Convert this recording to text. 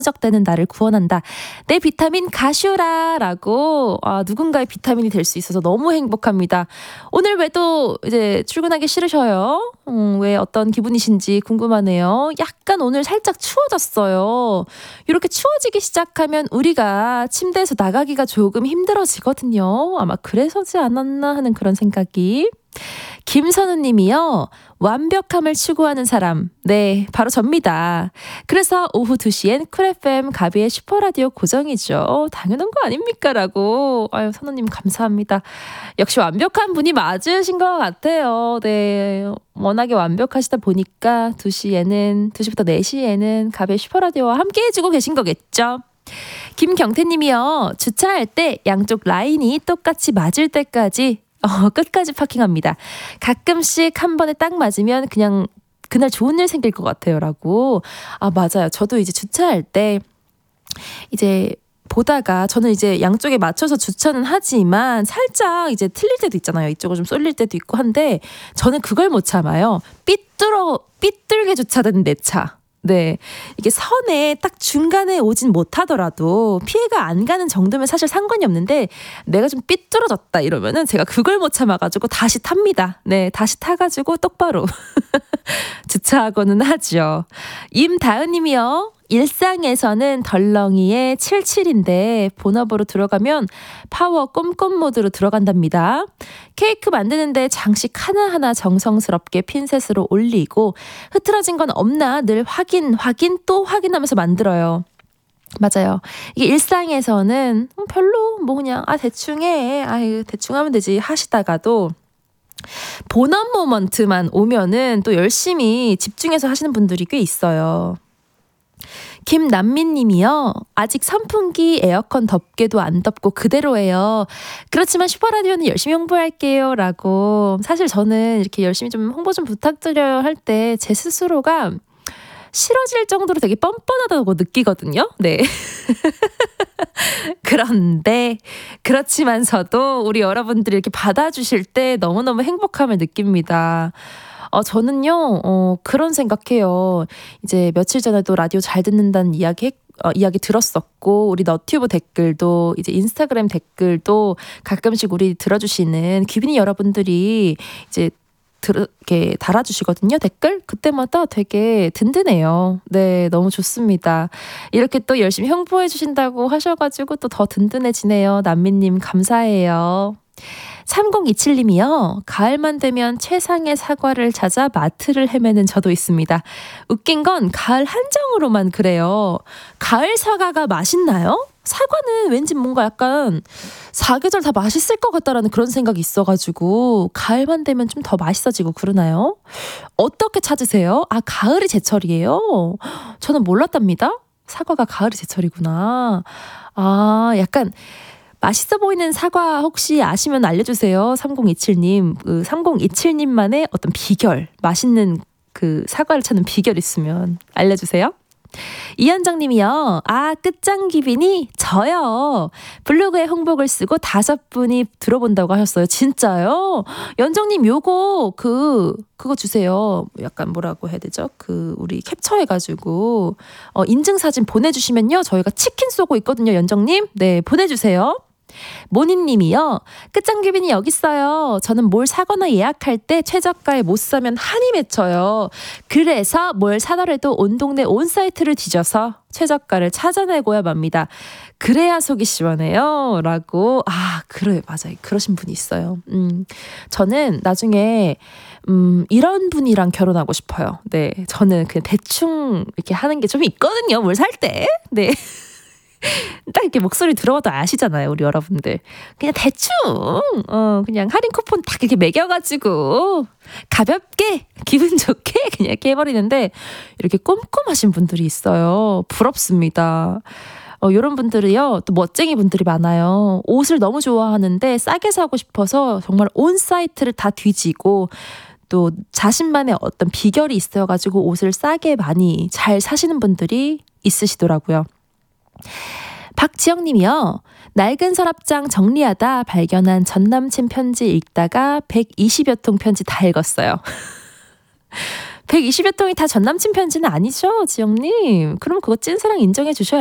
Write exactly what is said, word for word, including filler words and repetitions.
적되는 나를 구원한다. 내 비타민 가슈라라고 아, 누군가의 비타민이 될 수 있어서 너무 행복합니다. 오늘 왜 또 이제 출근하기 싫으셔요? 음, 왜 어떤 기분이신지 궁금하네요. 약간 오늘 살짝 추워졌어요. 이렇게 추워지기 시작하면 우리가 침대에서 나가기가 조금 힘들어지거든요. 아마 그래서지 않았나 하는 그런 생각이. 김선우 님이요. 완벽함을 추구하는 사람. 네, 바로 접니다. 그래서 오후 두 시엔 쿨 에프엠 가비의 슈퍼라디오 고정이죠. 당연한 거 아닙니까? 라고. 아유, 선우님 감사합니다. 역시 완벽한 분이 맞으신 것 같아요. 네, 워낙에 완벽하시다 보니까 두 시에는, 두 시부터 네 시에는 가비의 슈퍼라디오와 함께 해주고 계신 거겠죠. 김경태 님이요. 주차할 때 양쪽 라인이 똑같이 맞을 때까지 어, 끝까지 파킹합니다. 가끔씩 한 번에 딱 맞으면 그냥 그날 좋은 일 생길 것 같아요. 라고. 아, 맞아요. 저도 이제 주차할 때 이제 보다가 저는 이제 양쪽에 맞춰서 주차는 하지만 살짝 이제 틀릴 때도 있잖아요. 이쪽으로 좀 쏠릴 때도 있고 한데 저는 그걸 못 참아요. 삐뚤어, 삐뚤게 주차된 내 차. 네. 이게 선에 딱 중간에 오진 못하더라도 피해가 안 가는 정도면 사실 상관이 없는데 내가 좀 삐뚤어졌다 이러면은 제가 그걸 못 참아가지고 다시 탑니다. 네. 다시 타가지고 똑바로 주차하고는 하죠. 임다은 님이요. 일상에서는 덜렁이의 칠십칠인데 본업으로 들어가면 파워 꼼꼼 모드로 들어간답니다. 케이크 만드는데 장식 하나하나 정성스럽게 핀셋으로 올리고 흐트러진 건 없나 늘 확인 확인 또 확인하면서 만들어요. 맞아요. 이게 일상에서는 별로 뭐 그냥 아 대충 해. 아 대충 하면 되지 하시다가도 본업 모먼트만 오면은 또 열심히 집중해서 하시는 분들이 꽤 있어요. 김남민 님이요. 아직 선풍기 에어컨 덥게도 안 덥고 그대로예요. 그렇지만 슈퍼라디오는 열심히 홍보할게요. 라고. 사실 저는 이렇게 열심히 좀 홍보 좀 부탁드려요 할 때 제 스스로가 싫어질 정도로 되게 뻔뻔하다고 느끼거든요. 네. 그런데 그렇지만서도 우리 여러분들이 이렇게 받아주실 때 너무너무 행복함을 느낍니다. 어, 저는요, 어, 그런 생각해요. 이제 며칠 전에도 라디오 잘 듣는다는 이야기, 어, 이야기 들었었고, 우리 너튜브 댓글도, 이제 인스타그램 댓글도 가끔씩 우리 들어주시는 귀빈이 여러분들이 이제 들, 이렇게 달아주시거든요, 댓글? 그때마다 되게 든든해요. 네, 너무 좋습니다. 이렇게 또 열심히 홍보해주신다고 하셔가지고 또 더 든든해지네요. 남민님, 감사해요. 삼공이칠 님이요. 가을만 되면 최상의 사과를 찾아 마트를 헤매는 저도 있습니다. 웃긴 건 가을 한정으로만 그래요. 가을 사과가 맛있나요? 사과는 왠지 뭔가 약간 사계절 다 맛있을 것 같다라는 그런 생각이 있어가지고 가을만 되면 좀 더 맛있어지고 그러나요? 어떻게 찾으세요? 아, 가을이 제철이에요? 저는 몰랐답니다. 사과가 가을이 제철이구나. 아, 약간 맛있어 보이는 사과 혹시 아시면 알려주세요. 삼공이칠 님. 그 삼공이칠 님만의 어떤 비결, 맛있는 그 사과를 찾는 비결 있으면 알려주세요. 이현정 님이요. 아, 끝장기빈이 저요. 블로그에 홍보글 쓰고 다섯 분이 들어본다고 하셨어요. 진짜요? 연정님 요거 그 그거 주세요. 약간 뭐라고 해야 되죠? 그 우리 캡처해가지고 어, 인증사진 보내주시면요. 저희가 치킨 쏘고 있거든요. 연정님. 네, 보내주세요. 모니님이요. 끝장기빈이 여기 있어요. 저는 뭘 사거나 예약할 때 최저가에 못 사면 한이 맺혀요. 그래서 뭘 사더라도 온 동네 온 사이트를 뒤져서 최저가를 찾아내고야 맙니다. 그래야 속이 시원해요. 라고. 아, 그래. 맞아요. 그러신 분이 있어요. 음, 저는 나중에 음, 이런 분이랑 결혼하고 싶어요. 네. 저는 그냥 대충 이렇게 하는 게 좀 있거든요. 뭘 살 때. 네. 딱 이렇게 목소리 들어봐도 아시잖아요, 우리 여러분들. 그냥 대충, 어, 그냥 할인 쿠폰 딱 이렇게 매겨가지고 가볍게, 기분 좋게 그냥 이렇게 해버리는데 이렇게 꼼꼼하신 분들이 있어요. 부럽습니다. 어, 이런 분들이요, 또 멋쟁이 분들이 많아요. 옷을 너무 좋아하는데 싸게 사고 싶어서 정말 온 사이트를 다 뒤지고 또 자신만의 어떤 비결이 있어가지고 옷을 싸게 많이 잘 사시는 분들이 있으시더라고요. 박지영님이요. 낡은 서랍장 정리하다 발견한 전남친 편지 읽다가 백이십여 통 편지 다 읽었어요. 백이십여 통이 다 전 남친 편지는 아니죠, 지영님? 그럼 그거 찐사랑 인정해 주셔야